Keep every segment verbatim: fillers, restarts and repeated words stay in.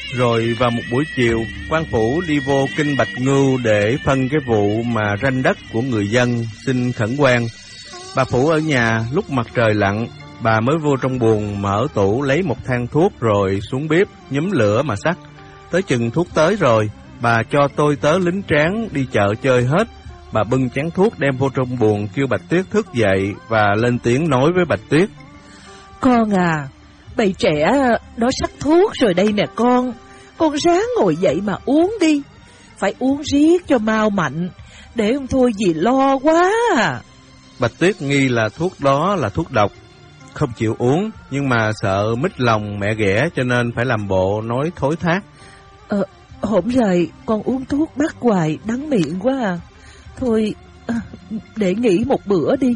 Rồi vào một buổi chiều, quan phủ đi vô kinh Bạch Ngưu để phân cái vụ mà ranh đất của người dân xin khẩn quan. Bà Phủ ở nhà, lúc mặt trời lặn, bà mới vô trong buồng mở tủ lấy một thang thuốc rồi xuống bếp nhúm lửa mà xắt. Tới chừng thuốc tới rồi, bà cho tôi tớ lính tráng đi chợ chơi hết. Bà bưng chén thuốc đem vô trong buồng kêu Bạch Tuyết thức dậy và lên tiếng nói với Bạch Tuyết. Con à, bầy trẻ nó sắc thuốc rồi đây nè con. Con ráng ngồi dậy mà uống đi. Phải uống riết cho mau mạnh, để không thôi gì lo quá à. Bạch Tuyết nghi là thuốc đó là thuốc độc, không chịu uống, nhưng mà sợ mít lòng mẹ ghẻ cho nên phải làm bộ nói thối thác. Ờ, hổm rời con uống thuốc bắt hoài đắng miệng quá à. Thôi, à, để nghỉ một bữa đi.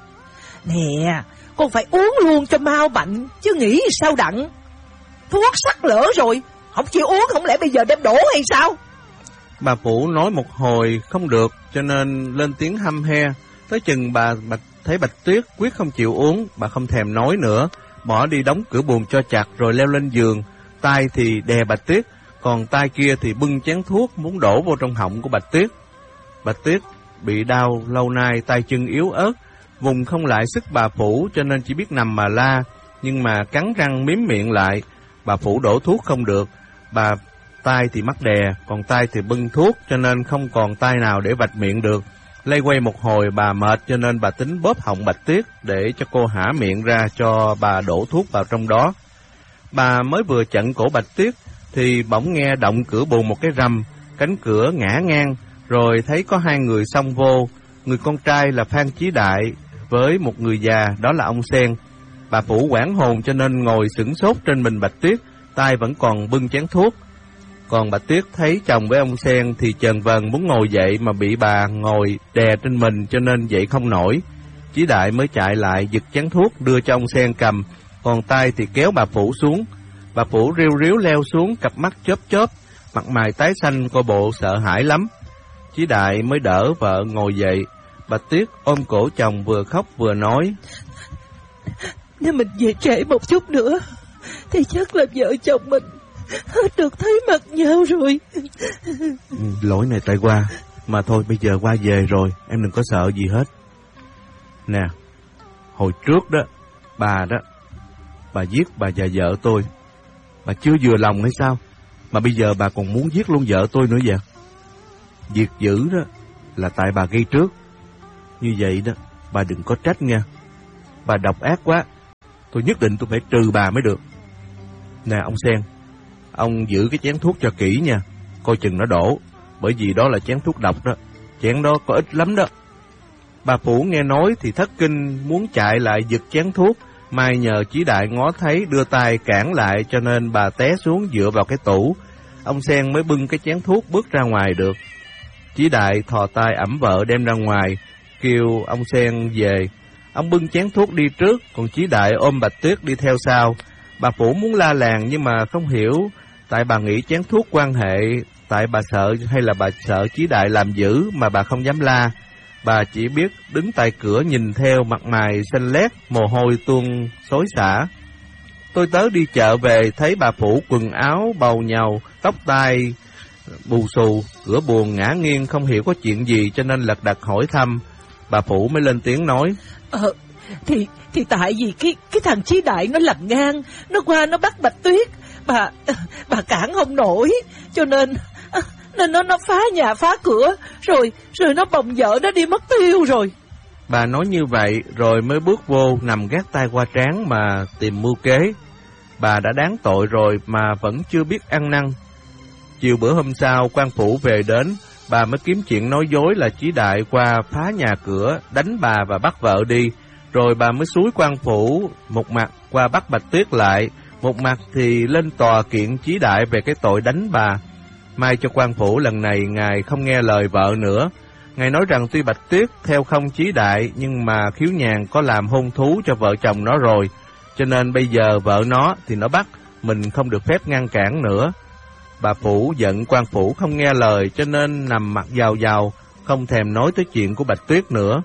Nè, con phải uống luôn cho mau mạnh, chứ nghĩ sao đặng. Thuốc sắc lỡ rồi, không chịu uống, không lẽ bây giờ đem đổ hay sao? Bà Phủ nói một hồi không được, cho nên lên tiếng hăm he. Tới chừng bà Bạch thấy Bạch Tuyết quyết không chịu uống, bà không thèm nói nữa, bỏ đi đóng cửa buồng cho chặt rồi leo lên giường. Tay thì đè Bạch Tuyết, còn tay kia thì bưng chén thuốc muốn đổ vô trong họng của Bạch Tuyết. Bạch Tuyết bị đau lâu nay, tay chân yếu ớt, vùng không lại sức bà Phủ cho nên chỉ biết nằm mà la, nhưng mà cắn răng mím miệng lại. Bà Phủ đổ thuốc không được, bà tay thì mắc đè, còn tay thì bưng thuốc cho nên không còn tay nào để vạch miệng được. Lây quay một hồi bà mệt cho nên bà tính bóp họng Bạch Tuyết để cho cô hả miệng ra cho bà đổ thuốc vào trong đó. Bà mới vừa chặn cổ Bạch Tuyết thì bỗng nghe động cửa buồng một cái rầm, cánh cửa ngã ngang, rồi thấy có hai người xông vô. Người con trai là Phan Chí Đại với một người già, đó là ông Sen. Bà Phủ hoảng hồn cho nên ngồi sửng sốt trên mình Bạch Tuyết, tay vẫn còn bưng chén thuốc. Còn Bạch Tuyết thấy chồng với ông Sen thì chần vần muốn ngồi dậy mà bị bà ngồi đè trên mình cho nên dậy không nổi. Chí Đại mới chạy lại giật chén thuốc đưa cho ông Sen cầm, còn tay thì kéo bà Phủ xuống. Bà Phủ riu riu leo xuống, cặp mắt chớp chớp, mặt mày tái xanh, coi bộ sợ hãi lắm. Chí Đại mới đỡ vợ ngồi dậy. Bạch Tuyết ôm cổ chồng vừa khóc vừa nói. Nếu mình về trễ một chút nữa thì chắc là vợ chồng mình hết được thấy mặt nhau rồi. Ừ, lỗi này tại qua. Mà thôi bây giờ qua về rồi, em đừng có sợ gì hết. Nè, hồi trước đó, bà đó, bà giết bà và vợ tôi. Bà chưa vừa lòng hay sao? Mà bây giờ bà còn muốn giết luôn vợ tôi nữa vậy? Việc dữ đó là tại bà gây trước. Như vậy đó, bà đừng có trách nha. Bà độc ác quá, tôi nhất định tôi phải trừ bà mới được. Nè ông Sen, ông giữ cái chén thuốc cho kỹ nha, coi chừng nó đổ, bởi vì đó là chén thuốc độc đó, chén đó có ít lắm đó. Bà Phủ nghe nói thì thất kinh muốn chạy lại giật chén thuốc, may nhờ Chí Đại ngó thấy đưa tay cản lại cho nên bà té xuống dựa vào cái tủ. Ông Sen mới bưng cái chén thuốc bước ra ngoài được. Chí Đại thò tay ẵm vợ đem ra ngoài, kêu ông Sen về. Ông bưng chén thuốc đi trước, còn Chí Đại ôm Bạch Tuyết đi theo sau. Bà Phủ muốn la làng nhưng mà không hiểu, tại bà nghĩ chén thuốc quan hệ, tại bà sợ hay là bà sợ Chí Đại làm dữ mà bà không dám la. Bà chỉ biết đứng tại cửa nhìn theo, mặt mày xanh lét, mồ hôi tuôn xối xả. Tôi tớ đi chợ về thấy bà Phủ quần áo bầu nhàu, tóc tai bù xù, cửa buồng ngã nghiêng không hiểu có chuyện gì cho nên lật đật hỏi thăm. Bà Phủ mới lên tiếng nói. Ờ, thì thì tại vì cái cái thằng Chí Đại nó làm ngang, nó qua nó bắt Bạch Tuyết, bà bà cản không nổi, cho nên nên nó nó phá nhà phá cửa, rồi rồi nó bồng vợ nó đi mất tiêu rồi. Bà nói như vậy rồi mới bước vô nằm gác tay qua trán mà tìm mưu kế. Bà đã đáng tội rồi mà vẫn chưa biết ăn năn. Chiều bữa hôm sau quan phủ về đến, bà mới kiếm chuyện nói dối là Chí Đại qua phá nhà cửa, đánh bà và bắt vợ đi. Rồi bà mới xúi quan phủ một mặt qua bắt Bạch Tuyết lại, một mặt thì lên tòa kiện Chí Đại về cái tội đánh bà. May cho quan phủ lần này ngài không nghe lời vợ nữa. Ngài nói rằng tuy Bạch Tuyết theo không Chí Đại nhưng mà khiếu nhàn có làm hôn thú cho vợ chồng nó rồi, cho nên bây giờ vợ nó thì nó bắt, mình không được phép ngăn cản nữa. Bà Phủ giận quan phủ không nghe lời cho nên nằm mặt vào vào, không thèm nói tới chuyện của Bạch Tuyết nữa.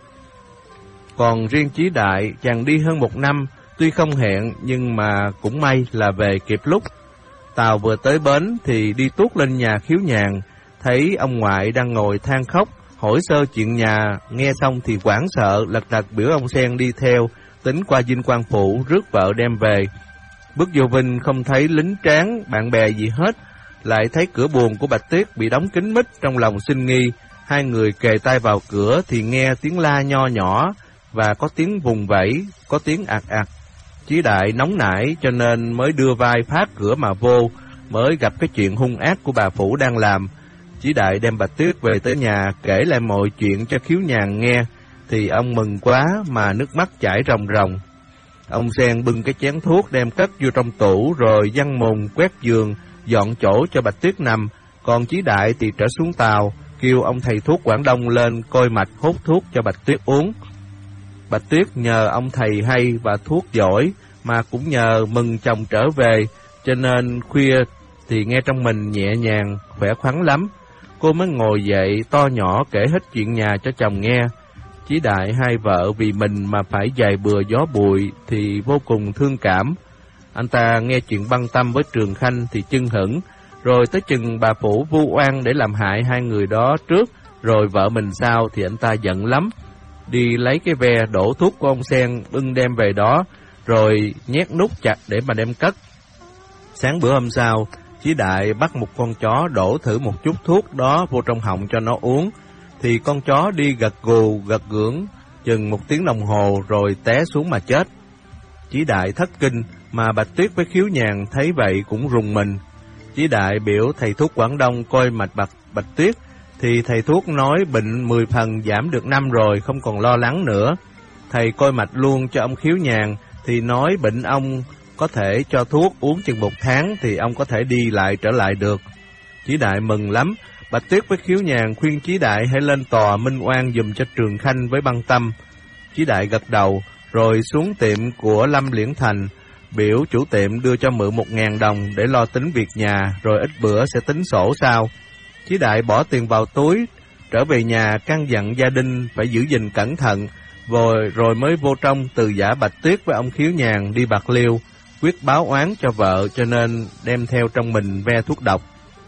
Còn riêng Chí Đại, chàng đi hơn một năm, tuy không hẹn nhưng mà cũng may là về kịp lúc. Tàu vừa tới bến thì đi tuốt lên nhà Khiếu Nhàn, thấy ông ngoại đang ngồi than khóc, hỏi sơ chuyện nhà, nghe xong thì hoảng sợ, lật đật biểu ông Sen đi theo, tính qua Vinh Quang Phủ rước vợ đem về. Bước vô Vinh không thấy lính tráng, bạn bè gì hết, lại thấy cửa buồng của Bạch Tuyết bị đóng kín mít, trong lòng sinh nghi. Hai người kề tay vào cửa thì nghe tiếng la nho nhỏ và có tiếng vùng vẫy, có tiếng ạt ạt. Chí Đại nóng nảy cho nên mới đưa vai phá cửa mà vô, mới gặp cái chuyện hung ác của bà Phủ đang làm. Chí Đại đem Bạch Tuyết về tới nhà kể lại mọi chuyện cho Khiếu Nhàn nghe, thì ông mừng quá mà nước mắt chảy ròng ròng. Ông Sen bưng cái chén thuốc đem cất vô trong tủ, rồi giăng mùng, quét giường, dọn chỗ cho Bạch Tuyết nằm. Còn Chí Đại thì trở xuống tàu, kêu ông thầy thuốc Quảng Đông lên coi mạch hút thuốc cho Bạch Tuyết uống. Bạch Tuyết nhờ ông thầy hay và thuốc giỏi, mà cũng nhờ mừng chồng trở về, cho nên khuya thì nghe trong mình nhẹ nhàng, khỏe khoắn lắm. Cô mới ngồi dậy to nhỏ kể hết chuyện nhà cho chồng nghe. Chí Đại hai vợ vì mình mà phải dày bừa gió bụi thì vô cùng thương cảm. Anh ta nghe chuyện băng tâm với Trường Khanh thì chưng hửng, rồi tới chừng bà Phủ vu oan để làm hại hai người đó trước, rồi vợ mình sao thì anh ta giận lắm. Đi lấy cái ve đổ thuốc của ông Sen bưng đem về đó, rồi nhét nút chặt để mà đem cất. Sáng bữa hôm sau, Chí Đại bắt một con chó đổ thử một chút thuốc đó vô trong họng cho nó uống, thì con chó đi gật gù gật gưỡng chừng một tiếng đồng hồ rồi té xuống mà chết. Chí Đại thất kinh, mà Bạch Tuyết với Khiếu Nhàn thấy vậy cũng rùng mình. Chí Đại biểu thầy thuốc Quảng Đông coi mạch Bạch Bạch Tuyết, thì thầy thuốc nói bệnh mười phần giảm được năm rồi, không còn lo lắng nữa. Thầy coi mạch luôn cho ông Khiếu Nhàn, thì nói bệnh ông có thể cho thuốc uống chừng một tháng thì ông có thể đi lại trở lại được. Chí Đại mừng lắm. Bạch Tuyết với Khiếu Nhàn khuyên Chí Đại hãy lên tòa minh oan giùm cho Trường Khanh với Băng Tâm. Chí Đại gật đầu, rồi xuống tiệm của Lâm Liễn Thành, biểu chủ tiệm đưa cho mượn một ngàn đồng để lo tính việc nhà, rồi ít bữa sẽ tính sổ sau. Chí Đại bỏ tiền vào túi, trở về nhà căn dặn gia đình phải giữ gìn cẩn thận, rồi, rồi mới vô trong từ giả Bạch Tuyết với ông Khiếu Nhàn đi Bạc Liêu, quyết báo oán cho vợ, cho nên đem theo trong mình ve thuốc độc.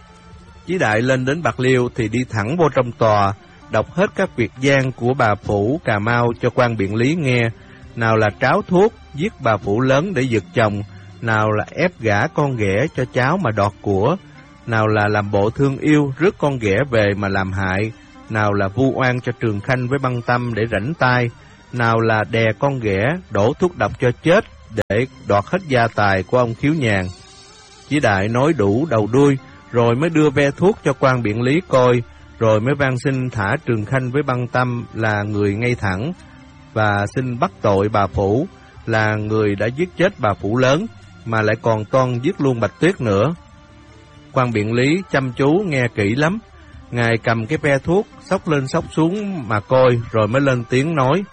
Chí Đại lên đến Bạc Liêu thì đi thẳng vô trong tòa, đọc hết các việc gian của bà Phủ Cà Mau cho quan biện lý nghe, nào là tráo thuốc giết bà Phủ lớn để giật chồng, nào là ép gả con ghẻ cho cháu mà đọt của, nào là làm bộ thương yêu rước con ghẻ về mà làm hại, nào là vu oan cho Trường Khanh với Băng Tâm để rảnh tay, nào là đè con ghẻ đổ thuốc độc cho chết để đoạt hết gia tài của ông Khiếu Nhàn. Chí Đại nói đủ đầu đuôi, rồi mới đưa ve thuốc cho quan biện lý coi, rồi mới van xin thả Trường Khanh với Băng Tâm là người ngay thẳng, và xin bắt tội bà Phủ là người đã giết chết bà Phủ lớn, mà lại còn toan giết luôn Bạch Tuyết nữa. Quan biện lý chăm chú nghe kỹ lắm. Ngài cầm cái ve thuốc, xốc lên xốc xuống mà coi, rồi mới lên tiếng nói: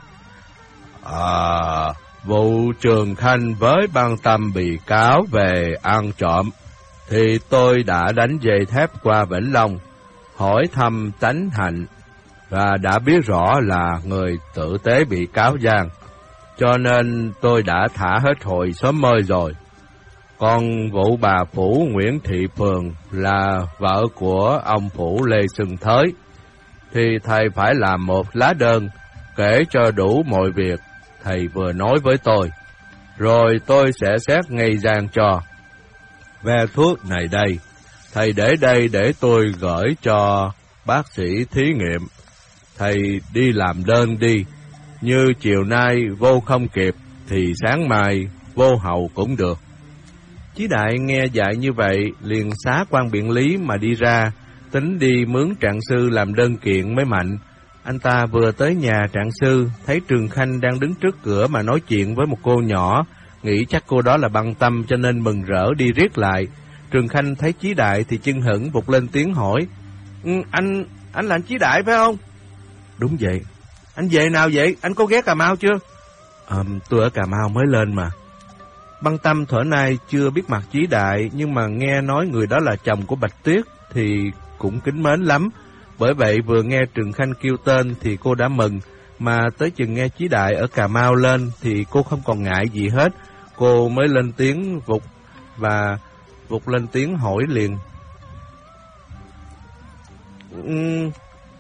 À, vụ Trường Khanh với Băng Tâm bị cáo về ăn trộm, thì tôi đã đánh dây thép qua Vĩnh Long, hỏi thăm tánh hạnh, và đã biết rõ là người tử tế bị cáo gian, cho nên tôi đã thả hết hồi sớm mơi rồi. Còn vụ bà Phủ Nguyễn Thị Phường là vợ của ông Phủ Lê Xuân Thới, thì thầy phải làm một lá đơn kể cho đủ mọi việc thầy vừa nói với tôi, rồi tôi sẽ xét ngay gian cho. Ve thuốc này đây, thầy để đây để tôi gửi cho bác sĩ thí nghiệm. Thầy đi làm đơn đi, như chiều nay vô không kịp thì sáng mai vô hậu cũng được. Chí Đại nghe dạy như vậy, liền xá quan biện lý mà đi ra, tính đi mướn trạng sư làm đơn kiện mới mạnh. Anh ta vừa tới nhà trạng sư, thấy Trường Khanh đang đứng trước cửa mà nói chuyện với một cô nhỏ, nghĩ chắc cô đó là Băng Tâm cho nên mừng rỡ đi riết lại. Trường Khanh thấy Chí Đại thì chưng hửng vụt lên tiếng hỏi: ừ, Anh, anh là anh Chí Đại phải không? Đúng vậy. Anh về nào vậy? Anh có ghé Cà Mau chưa? À, tôi ở Cà Mau mới lên mà. Băng Tâm thuở nay chưa biết mặt Chí Đại, nhưng mà nghe nói người đó là chồng của Bạch Tuyết thì cũng kính mến lắm. Bởi vậy vừa nghe Trường Khanh kêu tên thì cô đã mừng, mà tới chừng nghe Chí Đại ở Cà Mau lên thì cô không còn ngại gì hết. Cô mới lên tiếng vụt và vụt lên tiếng hỏi liền. Uhm...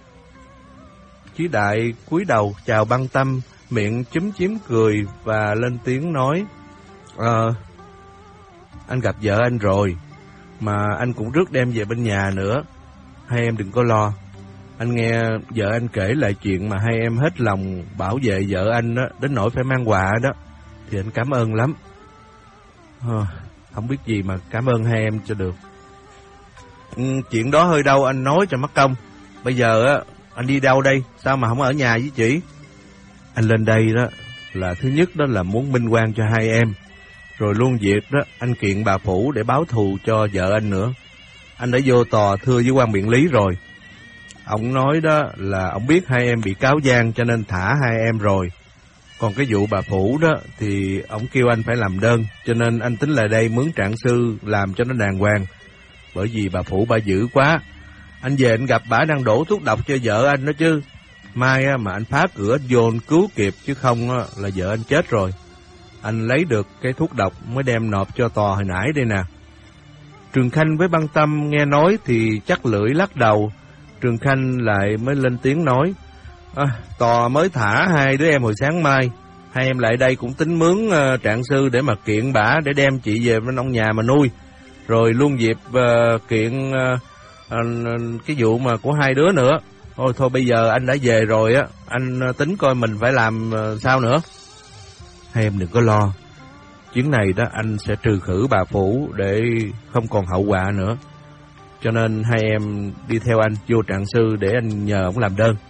Chí Đại cúi đầu chào Băng Tâm, miệng chúm chím cười và lên tiếng nói: Ờ, anh gặp vợ anh rồi, mà anh cũng rước đem về bên nhà nữa. Hai em đừng có lo. Anh nghe vợ anh kể lại chuyện mà hai em hết lòng bảo vệ vợ anh đó, đến nỗi phải mang quà đó, thì anh cảm ơn lắm. À, không biết gì mà cảm ơn hai em cho được. Ừ, chuyện đó hơi đâu anh nói cho mất công. Bây giờ á, anh đi đâu đây? Sao mà không ở nhà với chị? Anh lên đây đó là thứ nhất đó là muốn minh oan cho hai em, rồi luôn việc đó anh kiện bà Phủ để báo thù cho vợ anh nữa. Anh đã vô tòa thưa với quan biện lý rồi. Ông nói đó là ông biết hai em bị cáo gian cho nên thả hai em rồi. Còn cái vụ bà Phủ đó thì ông kêu anh phải làm đơn, cho nên anh tính lại đây mướn trạng sư làm cho nó đàng hoàng. Bởi vì bà Phủ bà dữ quá. Anh về anh gặp bà đang đổ thuốc độc cho vợ anh đó chứ. Mai mà anh phá cửa vô anh cứu kịp, chứ không là vợ anh chết rồi. Anh lấy được cái thuốc độc mới đem nộp cho tòa hồi nãy đây nè. Trường Khanh với Băng Tâm nghe nói thì chắc lưỡi lắc đầu. Trường Khanh lại mới lên tiếng nói: à, tòa mới thả hai đứa em hồi sáng mai. Hai em lại đây cũng tính mướn uh, trạng sư để mà kiện bả, để đem chị về bên ông nhà mà nuôi. Rồi luôn dịp uh, kiện uh, uh, cái vụ mà của hai đứa nữa. Thôi thôi bây giờ anh đã về rồi á, anh uh, tính coi mình phải làm uh, sao nữa. Hai em đừng có lo. Chuyến này đó anh sẽ trừ khử bà Phủ để không còn hậu quả nữa. Cho nên hai em đi theo anh vô trạng sư để anh nhờ ông làm đơn.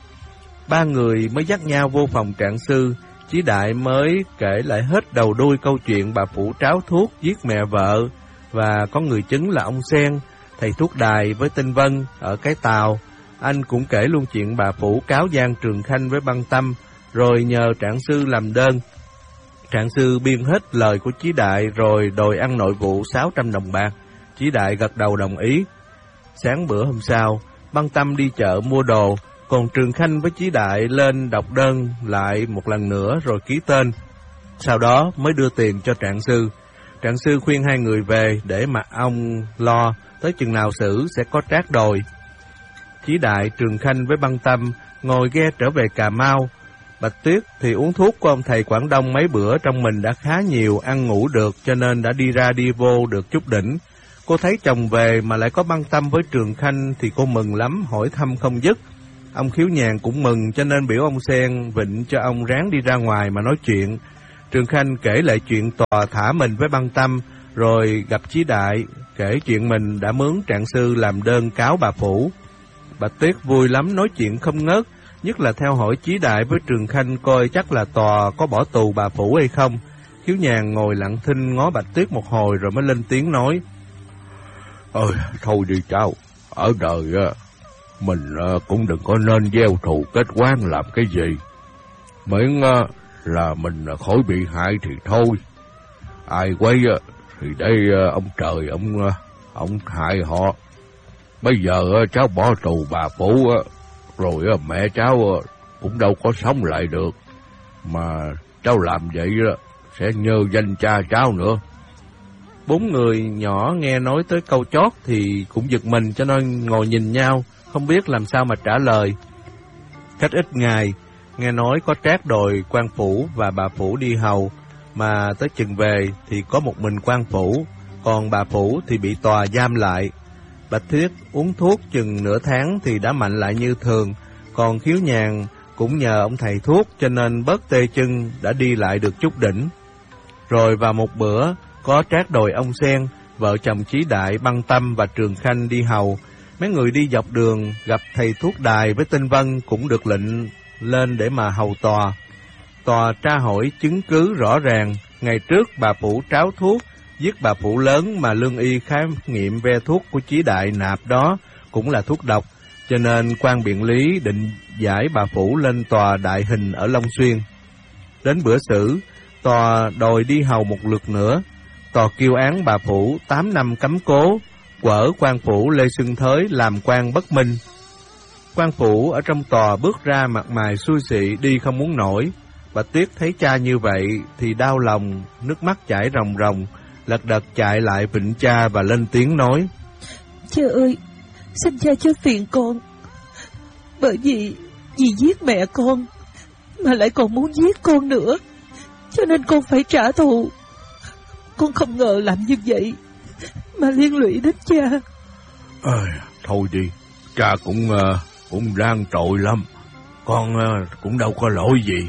Ba người mới dắt nhau vô phòng trạng sư. Chí Đại mới kể lại hết đầu đuôi câu chuyện bà Phủ tráo thuốc giết mẹ vợ, và có người chứng là ông Sen, thầy thuốc đài với Tinh Vân ở cái Tàu. Anh cũng kể luôn chuyện bà Phủ cáo gian Trường Khanh với Băng Tâm, rồi nhờ trạng sư làm đơn. Trạng sư biên hết lời của Chí Đại rồi đòi ăn nội vụ sáu trăm đồng bạc. Chí Đại gật đầu đồng ý. Sáng bữa hôm sau, Băng Tâm đi chợ mua đồ, còn Trường Khanh với Chí Đại lên đọc đơn lại một lần nữa rồi ký tên. Sau đó mới đưa tiền cho trạng sư. Trạng sư khuyên hai người về để mà ông lo, tới chừng nào xử sẽ có trác đòi. Chí Đại, Trường Khanh với Băng Tâm ngồi ghe trở về Cà Mau. Bạch Tuyết thì uống thuốc của ông thầy Quảng Đông mấy bữa trong mình đã khá nhiều, ăn ngủ được, cho nên đã đi ra đi vô được chút đỉnh. Cô thấy chồng về mà lại có Băng Tâm với Trường Khanh thì cô mừng lắm, hỏi thăm không dứt. Ông Khiếu Nhàn cũng mừng, cho nên biểu ông Sen vịnh cho ông ráng đi ra ngoài mà nói chuyện. Trường Khanh kể lại chuyện tòa thả mình với Băng Tâm, rồi gặp Chí Đại, kể chuyện mình đã mướn trạng sư làm đơn cáo bà Phủ. Bạch Tuyết vui lắm, nói chuyện không ngớt, nhất là theo hỏi Chí Đại với Trường Khanh coi chắc là tòa có bỏ tù bà Phủ hay không. Khiếu Nhàn ngồi lặng thinh ngó Bạch Tuyết một hồi rồi mới lên tiếng nói: Ôi, thôi đi cháu, ở đời mình cũng đừng có nên gieo thù kết oán làm cái gì. Miễn là mình khỏi bị hại thì thôi. Ai quay thì để ông trời ông ông hại họ. Bây giờ cháu bỏ tù bà Phủ rồi mẹ cháu cũng đâu có sống lại được. Mà cháu làm vậy sẽ nhớ danh cha cháu nữa. Bốn người nhỏ nghe nói tới câu chót thì cũng giật mình, cho nên ngồi nhìn nhau, không biết làm sao mà trả lời. Cách ít ngày, nghe nói có trác đòi quan phủ và bà Phủ đi hầu, mà tới chừng về thì có một mình quan phủ, còn bà Phủ thì bị tòa giam lại. Bạch Tuyết uống thuốc chừng nửa tháng thì đã mạnh lại như thường, còn Khiếu Nhàn cũng nhờ ông thầy thuốc cho nên bớt tê chân, đã đi lại được chút đỉnh. Rồi vào một bữa, có trác đòi ông Sen, vợ chồng Chí Đại, Băng Tâm và Trường Khanh đi hầu. Mấy người đi dọc đường gặp thầy thuốc đài với Tinh Vân cũng được lệnh lên để mà hầu tòa. Tòa tra hỏi chứng cứ rõ ràng, ngày trước bà Phủ tráo thuốc giết bà Phủ lớn mà lương y khám nghiệm ve thuốc của Chí Đại nạp đó cũng là thuốc độc, cho nên quan biện lý định giải bà Phủ lên tòa đại hình ở Long Xuyên. Đến bữa xử, tòa đòi đi hầu một lượt nữa. Tòa kêu án bà Phủ tám năm cấm cố, quở quan phủ Lê Xuân Thới làm quan bất minh. Quan phủ ở trong tòa bước ra mặt mày xui xị, đi không muốn nổi. Bạch Tuyết thấy cha như vậy thì đau lòng, nước mắt chảy ròng ròng, lật đật chạy lại vịnh cha và lên tiếng nói: Cha ơi, xin cha cho phiền con. Bởi vì vì giết mẹ con mà lại còn muốn giết con nữa, cho nên con phải trả thù. Con không ngờ làm như vậy mà liên lụy đến cha. À, thôi đi, cha cũng uh, cũng đang tội lắm. Con uh, cũng đâu có lỗi gì.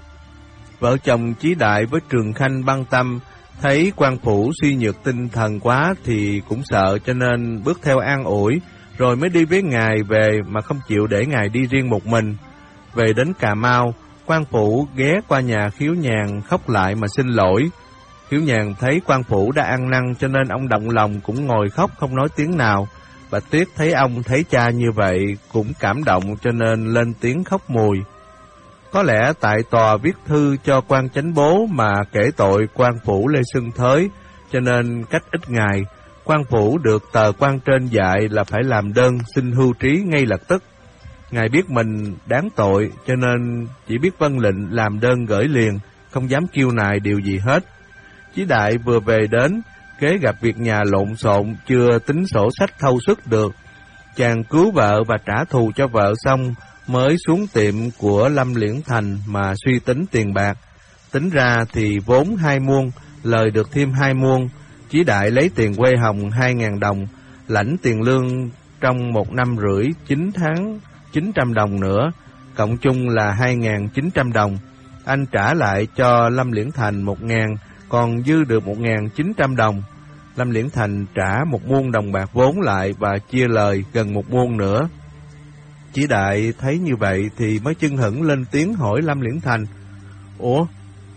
Vợ chồng Chí Đại với Trường Khanh băng tâm thấy quan phủ suy nhược tinh thần quá thì cũng sợ, cho nên bước theo an ủi, rồi mới đi với ngài về mà không chịu để ngài đi riêng một mình. Về đến Cà Mau, quan phủ ghé qua nhà Khiếu Nhàn khóc lại mà xin lỗi. Khiếu Nhàn thấy quan phủ đã ăn năn cho nên ông động lòng cũng ngồi khóc không nói tiếng nào. Bạch Tuyết thấy ông thấy cha như vậy cũng cảm động cho nên lên tiếng khóc mùi. Có lẽ tại tòa viết thư cho quan chánh bố mà kể tội quan phủ Lê Xuân Thới, cho nên cách ít ngày, quan phủ được tờ quan trên dạy là phải làm đơn xin hưu trí ngay lập tức. Ngài biết mình đáng tội cho nên chỉ biết vâng lệnh làm đơn gửi liền, không dám kêu nài điều gì hết. Chí Đại vừa về đến, kế gặp việc nhà lộn xộn, chưa tính sổ sách thâu suất được. Chàng cứu vợ và trả thù cho vợ xong, mới xuống tiệm của Lâm Liễn Thành mà suy tính tiền bạc. Tính ra thì vốn hai muôn, lời được thêm hai muôn. Chí Đại lấy tiền quê hồng hai ngàn đồng, lãnh tiền lương trong một năm rưỡi, chín tháng chín trăm đồng nữa, cộng chung là hai ngàn chín trăm đồng. Anh trả lại cho Lâm Liễn Thành một ngàn, còn dư được một ngàn chín trăm đồng. Lâm Liễn Thành trả một muôn đồng bạc vốn lại và chia lời gần một muôn nữa. Chí Đại thấy như vậy thì mới chưng hửng lên tiếng hỏi Lâm Liễn Thành: Ủa,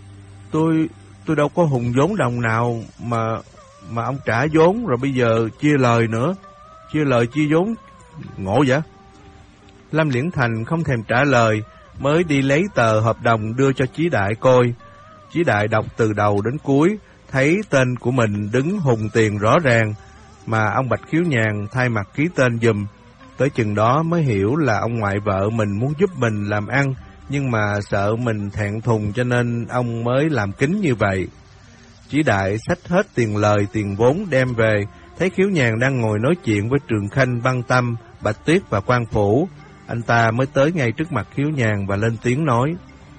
tôi tôi đâu có hùng vốn đồng nào mà mà ông trả vốn rồi bây giờ chia lời nữa, chia lời chia vốn ngộ vậy? Lâm Liễn Thành không thèm trả lời, mới đi lấy tờ hợp đồng đưa cho Chí Đại coi. Chí Đại đọc từ đầu đến cuối, thấy tên của mình đứng hùng tiền rõ ràng, mà ông Bạch Khiếu Nhàn thay mặt ký tên giùm. Tới chừng đó mới hiểu là ông ngoại vợ mình muốn giúp mình làm ăn, nhưng mà sợ mình thẹn thùng cho nên ông mới làm kín như vậy. Chí Đại xách hết tiền lời tiền vốn đem về, thấy Khiếu Nhàn đang ngồi nói chuyện với Trường Khanh, Băng Tâm, Bạch Tuyết và quan phủ. Anh ta mới tới ngay trước mặt Khiếu Nhàn và lên tiếng nói: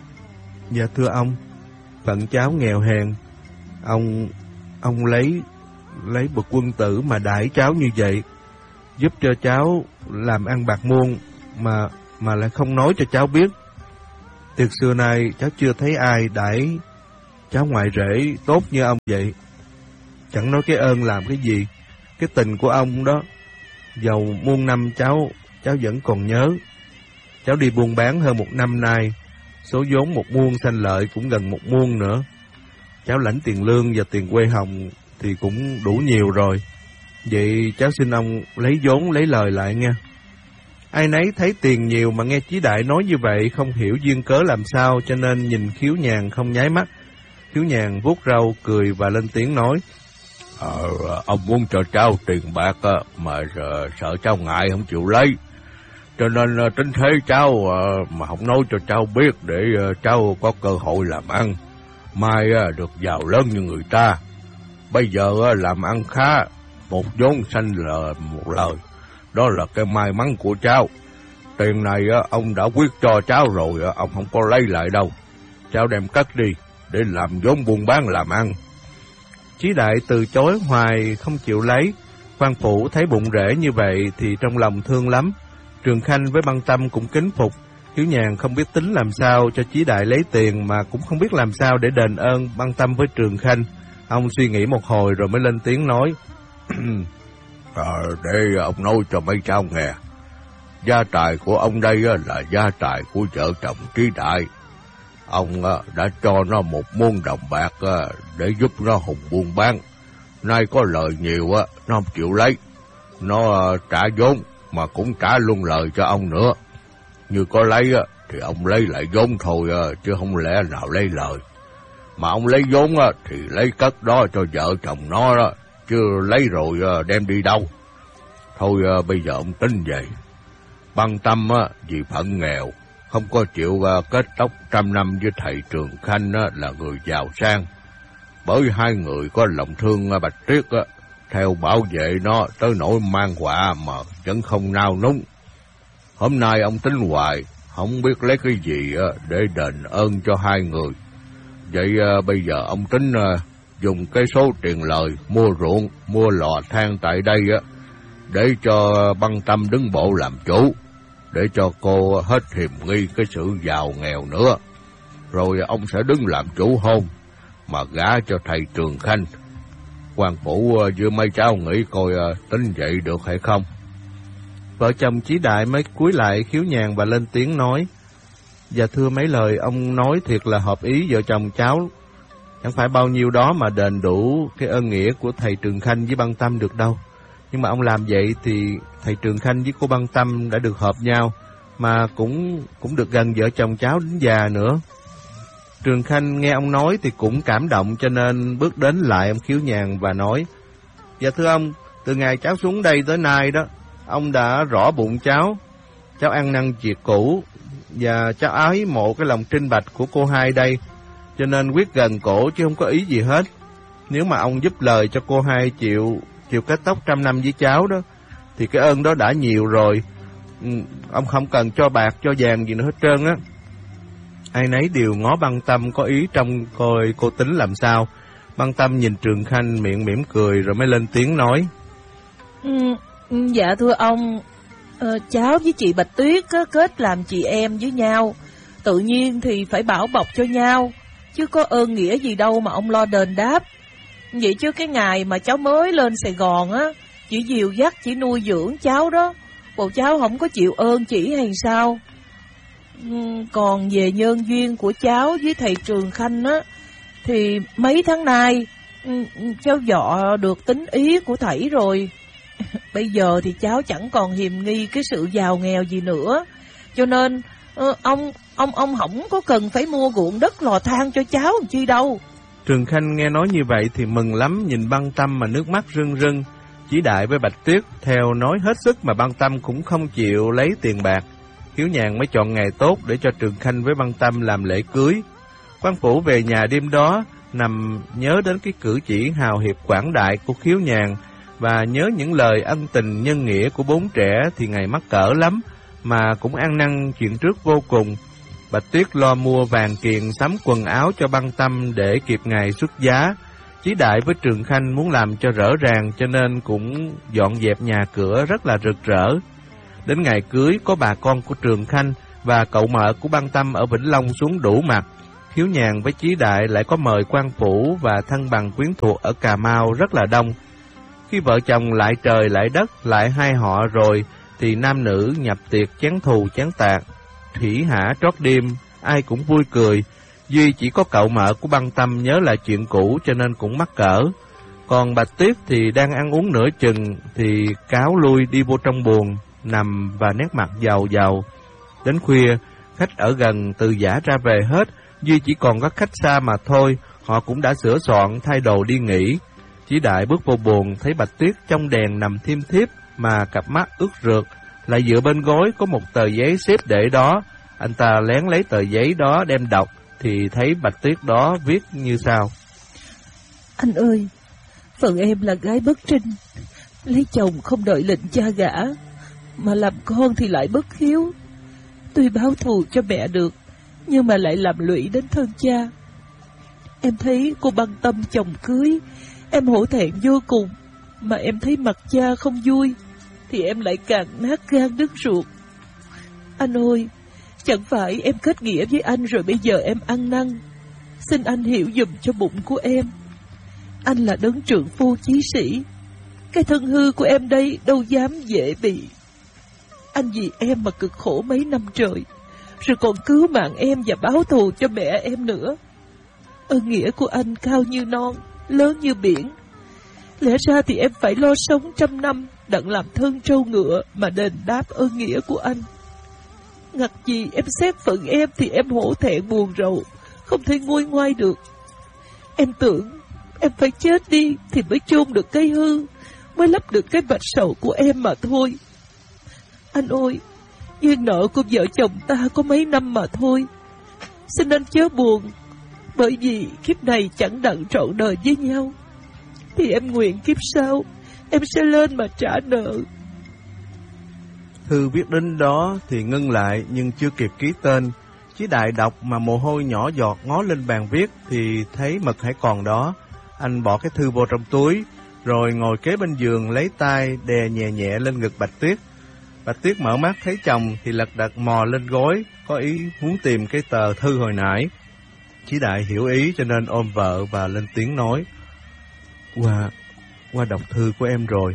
Dạ thưa ông, phận cháu nghèo hèn, ông ông lấy lấy bậc quân tử mà đãi cháu như vậy, giúp cho cháu làm ăn bạc muôn mà mà lại không nói cho cháu biết. Từ xưa nay cháu chưa thấy ai đãi cháu ngoại rể tốt như ông vậy. Chẳng nói cái ơn làm cái gì, cái tình của ông đó, dầu muôn năm cháu cháu vẫn còn nhớ. Cháu đi buôn bán hơn một năm nay, số vốn một muôn sanh lợi cũng gần một muôn nữa. Cháu lãnh tiền lương và tiền quê hồng thì cũng đủ nhiều rồi. Vậy cháu xin ông lấy vốn lấy lời lại nha. Ai nấy thấy tiền nhiều mà nghe Chí Đại nói như vậy không hiểu duyên cớ làm sao, cho nên nhìn Khiếu Nhàn không nháy mắt. Khiếu Nhàn vuốt râu cười và lên tiếng nói: Ờ, ông muốn cho cháu tiền bạc mà sợ cháu ngại không chịu lấy, cho nên tính thế cháu mà không nói cho cháu biết để cháu có cơ hội làm ăn, mai được giàu lớn như người ta. Bây giờ làm ăn khá, một vốn sanh lời một lời, đó là cái may mắn của cháu. Tiền này ông đã quyết cho cháu rồi, ông không có lấy lại đâu. Cháu đem cất đi để làm vốn buôn bán làm ăn. Chí Đại từ chối hoài không chịu lấy. Quan phủ thấy bụng rễ như vậy thì trong lòng thương lắm. Trường Khanh với Băng Tâm cũng kính phục. Khiếu Nhàn không biết tính làm sao cho Chí Đại lấy tiền, mà cũng không biết làm sao để đền ơn Băng Tâm với Trường Khanh. Ông suy nghĩ một hồi rồi mới lên tiếng nói: Ờ, để ông nói cho mấy cháu nghe. Gia tài của ông đây là gia tài của vợ chồng Chí Đại. Ông đã cho nó một muôn đồng bạc để giúp nó hùng buôn bán. Nay có lời nhiều, nó không chịu lấy. Nó trả vốn mà cũng trả luôn lời cho ông nữa. Như có lấy thì ông lấy lại vốn thôi, chứ không lẽ nào lấy lời. Mà ông lấy vốn thì lấy cất đó cho vợ chồng nó đó, chứ lấy rồi đem đi đâu. Thôi bây giờ ông tính vậy. Băng Tâm vì phận nghèo, không có chịu kết tóc trăm năm với thầy Trường Khanh là người giàu sang. bởi hai người có lòng thương Bạch Tuyết á, theo bảo vệ nó tới nỗi mang họa mà vẫn không nao núng. Hôm nay ông tính hoài, không biết lấy cái gì để đền ơn cho hai người. Vậy bây giờ ông tính dùng cái số tiền lời mua ruộng, mua lò than tại đây á, để cho Băng Tâm đứng bộ làm chủ, để cho cô hết hiềm nghi cái sự giàu nghèo nữa. Rồi ông sẽ đứng làm chủ hôn, mà gả cho thầy Trường Khanh. Quan phủ vừa mấy cháu nghĩ coi tính vậy được hay không? Vợ chồng Chí Đại mới cúi lại khiếu nhàn và lên tiếng nói: Dạ thưa mấy lời ông nói thiệt là hợp ý vợ chồng cháu. Chẳng phải bao nhiêu đó mà đền đủ cái ơn nghĩa của thầy Trường Khanh với Băng Tâm được đâu. Nhưng mà ông làm vậy thì thầy Trường Khanh với cô Băng Tâm đã được hợp nhau, mà cũng cũng được gần vợ chồng cháu đến già nữa. Trường Khanh nghe ông nói thì cũng cảm động, cho nên bước đến lại ông khiếu nhàn và nói: Dạ thưa ông, từ ngày cháu xuống đây tới nay đó, ông đã rõ bụng cháu. Cháu ăn năn việc cũ, và cháu ái mộ cái lòng trinh bạch của cô hai đây, cho nên quyết gần cổ chứ không có ý gì hết. Nếu mà ông giúp lời cho cô hai chịu chịu kết tóc trăm năm với cháu đó, thì cái ơn đó đã nhiều rồi. Ừ, ông không cần cho bạc cho vàng gì nữa hết trơn á. Ai nấy đều ngó Băng Tâm có ý trông coi cô tính làm sao. Băng Tâm nhìn Trường Khanh miệng mỉm cười rồi mới lên tiếng nói: ừ, Dạ thưa ông, ờ, cháu với chị Bạch Tuyết á, kết làm chị em với nhau, tự nhiên thì phải bảo bọc cho nhau, chứ có ơn nghĩa gì đâu mà ông lo đền đáp. Vậy chứ cái ngày mà cháu mới lên Sài Gòn á, chỉ dìu dắt, chỉ nuôi dưỡng cháu đó, bộ cháu không có chịu ơn chỉ hay sao? Còn về nhân duyên của cháu với thầy Trường Khanh á, thì mấy tháng nay cháu dọ được tính ý của thầy rồi. Bây giờ thì cháu chẳng còn hiềm nghi cái sự giàu nghèo gì nữa, cho nên ông ông ông không có cần phải mua ruộng đất lò than cho cháu làm chi đâu. Trường Khanh nghe nói như vậy thì mừng lắm, nhìn Băng Tâm mà nước mắt rưng rưng. Chí Đại với Bạch Tuyết theo nói hết sức mà Băng Tâm cũng không chịu lấy tiền bạc. Khiếu nhàn mới chọn ngày tốt để cho Trường Khanh với Băng Tâm làm lễ cưới. Quan phủ về nhà đêm đó, nằm nhớ đến cái cử chỉ hào hiệp quảng đại của Khiếu nhàn, và nhớ những lời ân tình nhân nghĩa của bốn trẻ thì ngày mắc cỡ lắm, mà cũng ăn năn chuyện trước vô cùng. Bạch Tuyết lo mua vàng kiền sắm quần áo cho Băng Tâm để kịp ngày xuất giá. Chí Đại với Trường Khanh muốn làm cho rõ ràng, cho nên cũng dọn dẹp nhà cửa rất là rực rỡ. Đến ngày cưới, có bà con của Trường Khanh và cậu mợ của Băng Tâm ở Vĩnh Long xuống đủ mặt. Khiếu nhàn với Chí Đại lại có mời quan phủ và thân bằng quyến thuộc ở Cà Mau rất là đông. Khi vợ chồng lại trời lại đất, lại hai họ rồi, thì nam nữ nhập tiệc chén thù chén tạc, thủy hả trót đêm, ai cũng vui cười. Duy chỉ có cậu mợ của Băng Tâm nhớ lại chuyện cũ, cho nên cũng mắc cỡ. Còn Bạch Tuyết thì đang ăn uống nửa chừng thì cáo lui đi vô trong buồng, nằm và nét mặt giàu giàu. Đến khuya, khách ở gần từ giã ra về hết, duy chỉ còn các khách xa mà thôi. Họ cũng đã sửa soạn thay đồ đi nghỉ. Chí Đại bước vô buồng thấy Bạch Tuyết trong đèn nằm thiêm thiếp mà cặp mắt ướt rượt, lại dựa bên gối có một tờ giấy xếp để đó. Anh ta lén lấy tờ giấy đó đem đọc thì thấy Bạch Tuyết đó viết như sau: Anh ơi, phận em là gái bất trinh, lấy chồng không đợi lệnh cha gả, mà làm con thì lại bất hiếu. Tuy báo thù cho mẹ được, nhưng mà lại làm lụy đến thân cha. Em thấy cô Băng Tâm chồng cưới, em hổ thẹn vô cùng, mà em thấy mặt cha không vui, thì em lại càng nát gan đứt ruột. Anh ơi, chẳng phải em kết nghĩa với anh rồi bây giờ em ăn năn, xin anh hiểu giùm cho bụng của em. Anh là đấng trượng phu chí sĩ, cái thân hư của em đây đâu dám dễ bị. Anh vì em mà cực khổ mấy năm trời, rồi còn cứu mạng em và báo thù cho mẹ em nữa. Ơn nghĩa của anh cao như non, lớn như biển. Lẽ ra thì em phải lo sống trăm năm, đặng làm thân trâu ngựa mà đền đáp ơn nghĩa của anh. Ngặt gì em xét phận em thì em hổ thẹn buồn rầu, không thể nguôi ngoai được. Em tưởng em phải chết đi thì mới chôn được cái hư, mới lấp được cái vạch sầu của em mà thôi. Anh ơi, duyên nợ của vợ chồng ta có mấy năm mà thôi, xin anh chớ buồn. Bởi vì kiếp này chẳng đặng trọn đời với nhau, thì em nguyện kiếp sau em sẽ lên mà trả nợ. Thư viết đến đó thì ngưng lại nhưng chưa kịp ký tên. Chí Đại đọc mà mồ hôi nhỏ giọt, ngó lên bàn viết thì thấy mực hãy còn đó. Anh bỏ cái thư vô trong túi, rồi ngồi kế bên giường lấy tay đè nhẹ nhẹ lên ngực Bạch Tuyết. Bạch Tuyết mở mắt thấy chồng thì lật đật mò lên gối, có ý muốn tìm cái tờ thư hồi nãy. Chí Đại hiểu ý cho nên ôm vợ và lên tiếng nói: Qua, qua đọc thư của em rồi.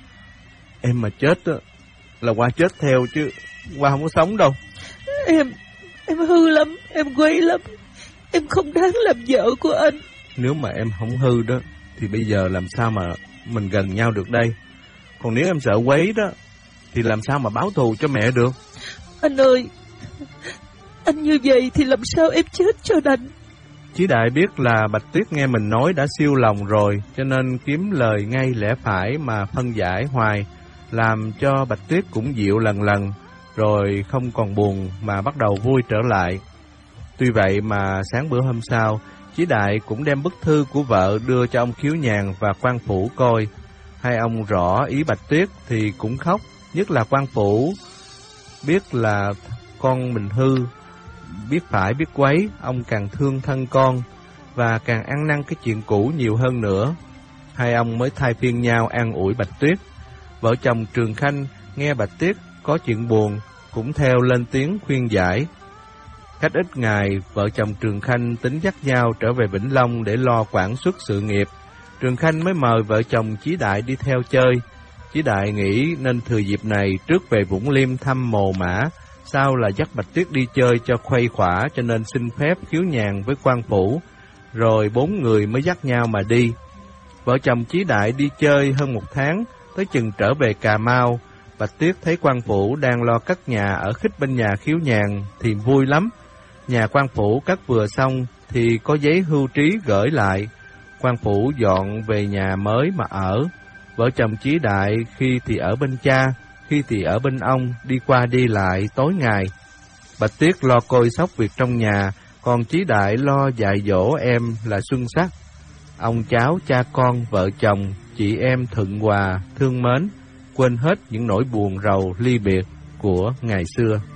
Em mà chết á, là qua chết theo chứ qua không có sống đâu. Em, em hư lắm, em quấy lắm. Em không đáng làm vợ của anh. Nếu mà em không hư đó, thì bây giờ làm sao mà mình gần nhau được đây? Còn nếu em sợ quấy đó, thì làm sao mà báo thù cho mẹ được? Anh ơi, anh như vậy thì làm sao em chết cho đành. Chí Đại biết là Bạch Tuyết nghe mình nói đã siêu lòng rồi, cho nên kiếm lời ngay lẽ phải mà phân giải hoài, làm cho Bạch Tuyết cũng dịu lần lần, rồi không còn buồn mà bắt đầu vui trở lại. Tuy vậy mà sáng bữa hôm sau, Chí Đại cũng đem bức thư của vợ đưa cho ông Khiếu Nhàn và quan phủ coi. Hai ông rõ ý Bạch Tuyết thì cũng khóc, nhất là quan phủ biết là con mình hư, biết phải biết quấy, ông càng thương thân con và càng ăn năn cái chuyện cũ nhiều hơn nữa. Hai ông mới thay phiên nhau an ủi Bạch Tuyết. Vợ chồng Trường Khanh nghe Bạch Tuyết có chuyện buồn cũng theo lên tiếng khuyên giải. Cách ít ngày, vợ chồng Trường Khanh tính dắt nhau trở về Vĩnh Long để lo quản xuất sự nghiệp. Trường Khanh mới mời vợ chồng Chí Đại đi theo chơi. Chí Đại nghĩ nên thừa dịp này trước về Vũng Liêm thăm mồ mã, sau là dắt Bạch Tuyết đi chơi cho khuây khỏa, cho nên xin phép Khiếu Nhàn với quan phủ, rồi bốn người mới dắt nhau mà đi. Vợ chồng Chí Đại đi chơi hơn một tháng, tới chừng trở về Cà Mau, Bạch Tuyết thấy quan phủ đang lo cất nhà ở khích bên nhà Khiếu Nhàn thì vui lắm. Nhà quan phủ cất vừa xong thì có giấy hưu trí gửi lại. Quan phủ dọn về nhà mới mà ở. Vợ chồng Chí Đại khi thì ở bên cha, khi thì ở bên ông, đi qua đi lại tối ngày. Bạch Tuyết lo coi sóc việc trong nhà, còn Chí Đại lo dạy dỗ em là Xuân Sắc. Ông cháu, cha con, vợ chồng, chị em thuận hòa, thương mến, quên hết những nỗi buồn rầu ly biệt của ngày xưa.